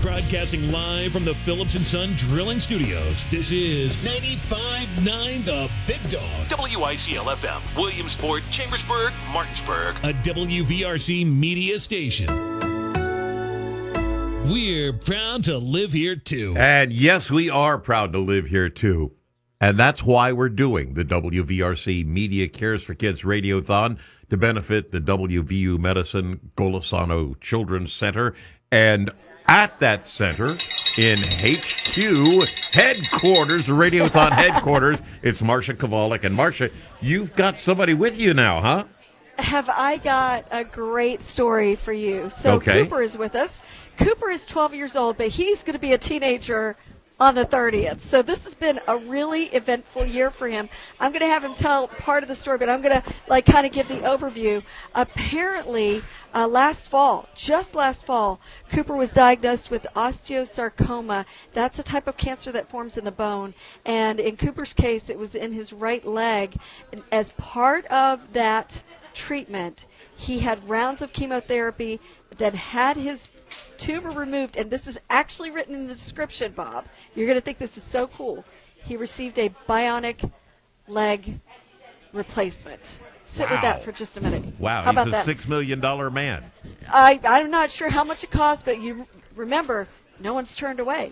Broadcasting live from the Phillips & Son Drilling Studios, this is 95.9 The Big Dog. WICL-FM, Williamsport, Chambersburg, Martinsburg. A WVRC media station. We're proud to live here, too. And yes, we are proud to live here, too. And that's why we're doing the WVRC Media Cares for Kids Radiothon to benefit the WVU Medicine Golisano Children's Center. And at that center, in HQ headquarters, the Radiothon headquarters, it's Marcia Kovalik. And Marcia, you've got somebody with you now, huh? Have I got a great story for you? So Okay. Cooper is with us. Cooper is 12 years old, but he's going to be a teenager on the 30th. So this has been a really eventful year for him. I'm going to have him tell part of the story, but I'm going to kind of give the overview. Apparently, just last fall, Cooper was diagnosed with osteosarcoma. That's a type of cancer that forms in the bone. And in Cooper's case, it was in his right leg. And as part of that treatment, he had rounds of chemotherapy that had his tumor removed, and this is actually written in the description, Bob. You're going to think this is so cool. He received a bionic leg replacement. Sit with that for just a minute. Wow, How about he's a that? $6 million man. I'm not sure how much it costs, but you remember, no one's turned away.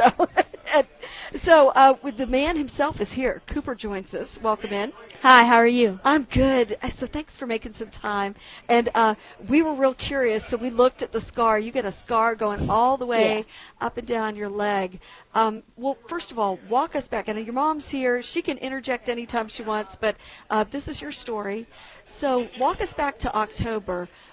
So with the man himself is here. Cooper joins us. Welcome in. Hi, how are you? I'm good. So thanks for making some time. And we were real curious, so we looked at the scar. You get a scar going all the way up and down your leg. Well, first of all, walk us back. I know your mom's here. She can interject anytime she wants, but this is your story. So walk us back to October.